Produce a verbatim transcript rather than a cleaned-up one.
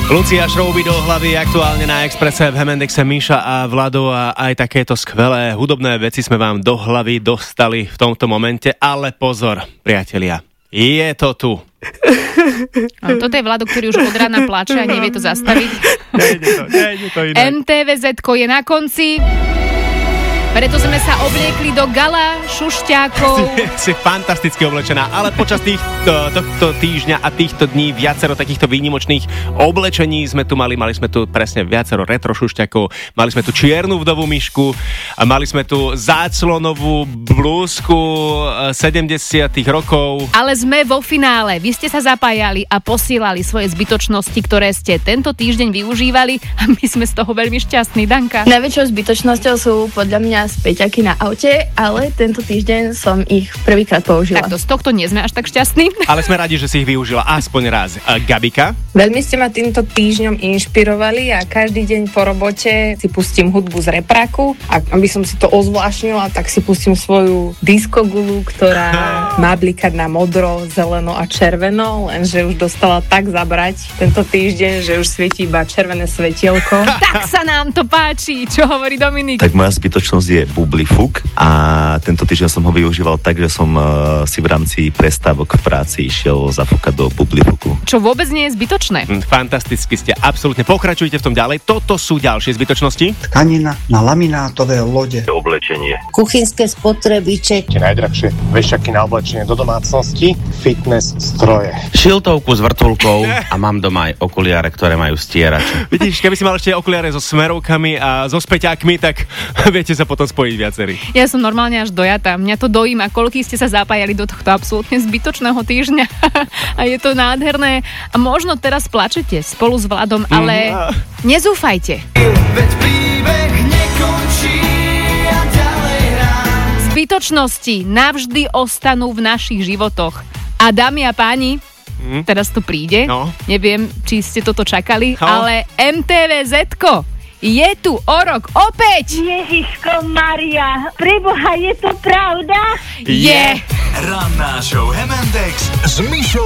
Lucia Šrouby do hlavy aktuálne na Expresse, v Hemendexe Míša a Vlado a aj takéto skvelé hudobné veci sme vám do hlavy dostali v tomto momente, ale pozor, priatelia, je to tu. No, toto je Vlado, ktorý už od rána plače a nevie to zastaviť. Nejde to, nejde to inak. em té vé zetko je na konci. Preto sme sa obliekli do gala šušťákov. Si, si fantasticky oblečená, ale počas tých, to, tohto týždňa a týchto dní viacero takýchto výnimočných oblečení sme tu mali. Mali sme tu presne viacero retro šušťákov, mali sme tu čiernu vdovú myšku a mali sme tu záclonovú blúzku sedemdesiatych rokov. Ale sme vo finále. Vy ste sa zapájali a posielali svoje zbytočnosti, ktoré ste tento týždeň využívali a my sme z toho veľmi šťastní. Danka? Najväčšou zbytočnosťou sú podľa mňa späťaky na aute, ale tento týždeň som ich prvýkrát použila. Takto, z tohto nie sme až tak šťastní. Ale sme radi, že si ich využila aspoň raz. A Gabika? Veľmi ste ma týmto týždňom inšpirovali a každý deň po robote si pustím hudbu z repráku a aby som si to ozvláštnila, tak si pustím svoju diskogulu, ktorá má blikať na modro, zeleno a červeno, lenže už dostala tak zabrať tento týždeň, že už svietí iba červené svetielko. Tak sa nám to páči, čo hovorí Dominik. Tak moja zbytočnosť je bublifuk a tento týždeň som ho využíval tak, že som uh, si v rámci prestávok v práci išiel zafúkať do bublifuku. Čo vôbec nie je zbytočné. Fantasticky ste, absolútne. Pokračujte v tom ďalej. Toto sú ďalšie zbytočnosti. Tkanina na laminátové lode. Oblečenie. Kuchynské spotrebiče. Tie najdrahšie vešaky na oblečenie do domácnosti, fitness stroje. Šiltovku s vrtuľkou a mám doma aj okuliare, ktoré majú stierače. Vidíš, keby si mal ešte okuliare so smerovkami a so späťákmi, tak viete sa potom spojiť viacerí. Ja som normálne až dojatá. Mňa to dojíma, koľký ste sa zapájali do tohto absolútne zbytočného týždňa. A je to nádherné. A možno teraz plačete spolu s Vladom, ale mm. nezúfajte. Veď príbeh nekončí a ďalej hrá. Zbytočnosti navždy ostanú v našich životoch. A dámy a páni, mm. teraz to príde. No. Neviem, či ste toto čakali, no. Ale em té vé zetko je tu o rok opäť! Ježiško Maria, preboha, je to pravda? Je! Ranná show Hemendex s Mišou